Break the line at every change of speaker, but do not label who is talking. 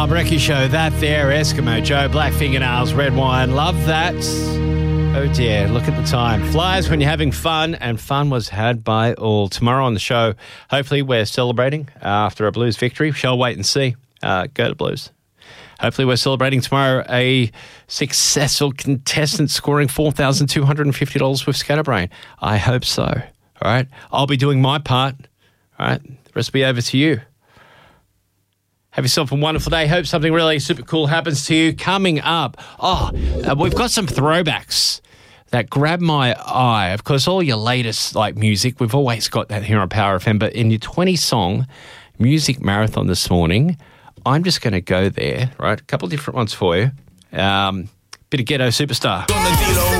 Al Breckie Show. That there, Eskimo Joe, black fingernails, red wine. Love that. Oh dear, look at the time. Flies when you're having fun, and fun was had by all. Tomorrow on the show, hopefully we're celebrating after a Blues victory. Shall wait and see. Go to Blues. Hopefully we're celebrating tomorrow a successful contestant scoring $4,250 with Scatterbrain. I hope so. All right. I'll be doing my part. All right. The rest will be over to you. Have yourself a wonderful day. Hope something really super cool happens to you. Coming up, we've got some throwbacks that grab my eye. Of course, all your latest music, we've always got that here on Power FM. But in your 20-song music marathon this morning, I'm just going to go there, right? A couple of different ones for you. Bit of Ghetto Superstar.